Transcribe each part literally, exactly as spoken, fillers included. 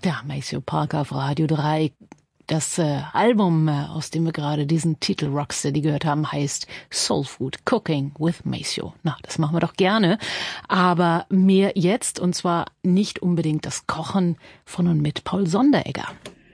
Ja, Maceo Parker auf Radio drei. Das äh, Album, äh, aus dem wir gerade diesen Titel Rocksteady gehört haben, heißt Soul Food Cooking with Maceo. Na, das machen wir doch gerne. Aber mehr jetzt, und zwar nicht unbedingt das Kochen von und mit Paul Sonderegger.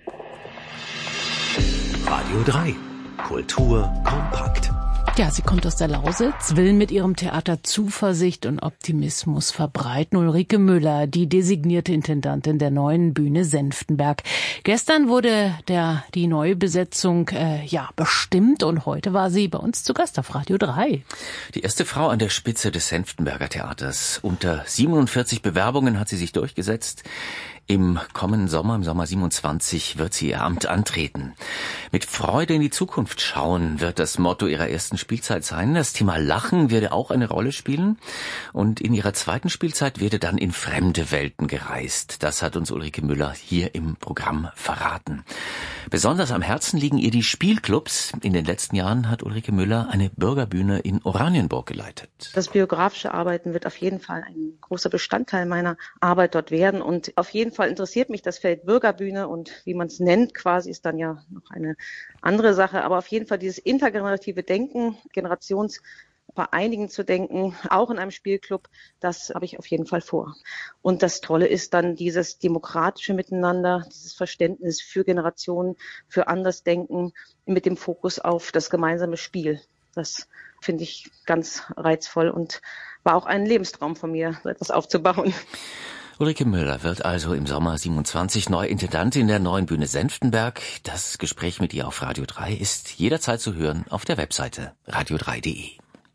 Radio drei. Kultur kompakt. Ja, sie kommt aus der Lausitz, will mit ihrem Theater Zuversicht und Optimismus verbreiten. Ulrike Müller, die designierte Intendantin der neuen Bühne Senftenberg. Gestern wurde der die Neubesetzung äh, ja bestimmt und heute war sie bei uns zu Gast auf Radio drei. Die erste Frau an der Spitze des Senftenberger Theaters. Unter siebenundvierzig Bewerbungen hat sie sich durchgesetzt. Im kommenden Sommer, im Sommer siebenundzwanzig, wird sie ihr Amt antreten. Mit Freude in die Zukunft schauen wird das Motto ihrer ersten Spielzeit sein. Das Thema Lachen werde auch eine Rolle spielen. Und in ihrer zweiten Spielzeit werde dann in fremde Welten gereist. Das hat uns Ulrike Müller hier im Programm verraten. Besonders am Herzen liegen ihr die Spielclubs. In den letzten Jahren hat Ulrike Müller eine Bürgerbühne in Oranienburg geleitet. Das biografische Arbeiten wird auf jeden Fall ein großer Bestandteil meiner Arbeit dort werden. Und auf jeden Fall interessiert mich das Feld Bürgerbühne und wie man es nennt quasi, ist dann ja noch eine andere Sache. Aber auf jeden Fall dieses intergenerative Denken, generationsvereinigend zu denken, auch in einem Spielclub, das habe ich auf jeden Fall vor. Und das Tolle ist dann dieses demokratische Miteinander, dieses Verständnis für Generationen, für Andersdenken mit dem Fokus auf das gemeinsame Spiel. Das finde ich ganz reizvoll und war auch ein Lebenstraum von mir, so etwas aufzubauen. Ulrike Müller wird also im Sommer siebenundzwanzig neue Intendantin der neuen Bühne Senftenberg. Das Gespräch mit ihr auf Radio drei ist jederzeit zu hören auf der Webseite radio drei punkt de.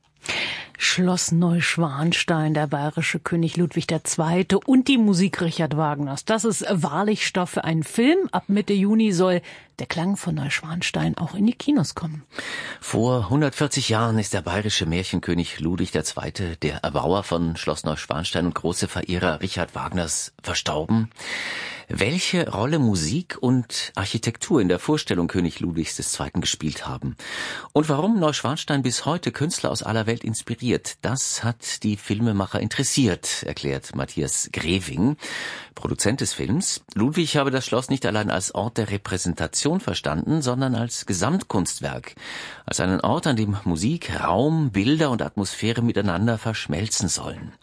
Schloss Neuschwanstein, der bayerische König Ludwig der Zweite und die Musik Richard Wagners. Das ist wahrlich Stoff für einen Film. Ab Mitte Juni soll der Klang von Neuschwanstein auch in die Kinos kommen. Vor hundertvierzig Jahren ist der bayerische Märchenkönig Ludwig der Zweite, der Erbauer von Schloss Neuschwanstein und große Verehrer Richard Wagners, verstorben. Welche Rolle Musik und Architektur in der Vorstellung König Ludwigs des Zweiten gespielt haben und warum Neuschwanstein bis heute Künstler aus aller Welt inspiriert, das hat die Filmemacher interessiert, erklärt Matthias Greving, Produzent des Films. Ludwig habe das Schloss nicht allein als Ort der Repräsentation verstanden, sondern als Gesamtkunstwerk, als einen Ort, an dem Musik, Raum, Bilder und Atmosphäre miteinander verschmelzen sollen.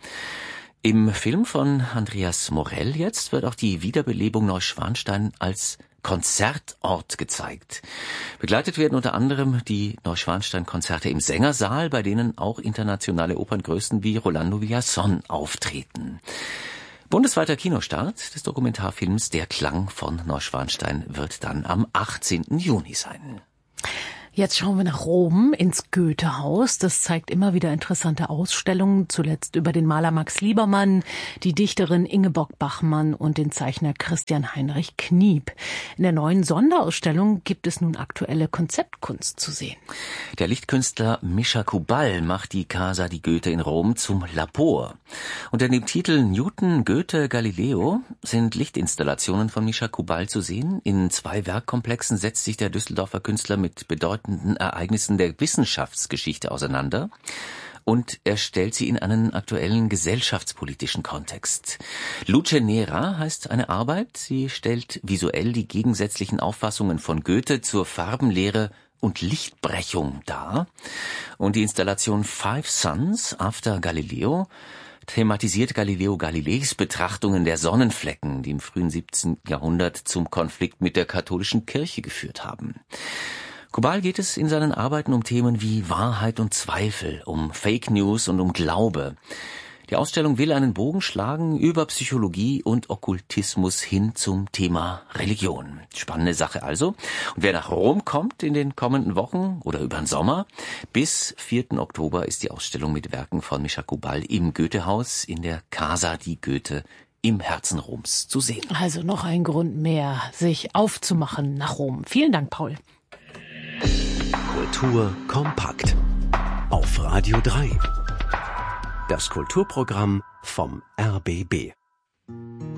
Im Film von Andreas Morell jetzt wird auch die Wiederbelebung Neuschwanstein als Konzertort gezeigt. Begleitet werden unter anderem die Neuschwanstein-Konzerte im Sängersaal, bei denen auch internationale Operngrößen wie Rolando Villazón auftreten. Bundesweiter Kinostart des Dokumentarfilms Der Klang von Neuschwanstein wird dann am achtzehnten Juni sein. Jetzt schauen wir nach Rom ins Goethehaus. Das zeigt immer wieder interessante Ausstellungen, zuletzt über den Maler Max Liebermann, die Dichterin Ingeborg Bachmann und den Zeichner Christian Heinrich Kniep. In der neuen Sonderausstellung gibt es nun aktuelle Konzeptkunst zu sehen. Der Lichtkünstler Mischa Kubal macht die Casa di Goethe in Rom zum Labor. Unter dem Titel Newton, Goethe, Galileo sind Lichtinstallationen von Mischa Kubal zu sehen. In zwei Werkkomplexen setzt sich der Düsseldorfer Künstler mit bedeutenden Ereignissen der Wissenschaftsgeschichte auseinander und er stellt sie in einen aktuellen gesellschaftspolitischen Kontext. Luce Nera heißt eine Arbeit. Sie stellt visuell die gegensätzlichen Auffassungen von Goethe zur Farbenlehre und Lichtbrechung dar. Und die Installation Five Suns after Galileo thematisiert Galileo Galileis Betrachtungen der Sonnenflecken, die im frühen siebzehnten Jahrhundert zum Konflikt mit der katholischen Kirche geführt haben. Kubal geht es in seinen Arbeiten um Themen wie Wahrheit und Zweifel, um Fake News und um Glaube. Die Ausstellung will einen Bogen schlagen über Psychologie und Okkultismus hin zum Thema Religion. Spannende Sache also. Und wer nach Rom kommt in den kommenden Wochen oder über den Sommer, bis vierten Oktober ist die Ausstellung mit Werken von Mischa Kubal im Goethehaus in der Casa di Goethe im Herzen Roms zu sehen. Also noch ein Grund mehr, sich aufzumachen nach Rom. Vielen Dank, Paul. Kultur kompakt auf Radio drei. Das Kulturprogramm vom R B B.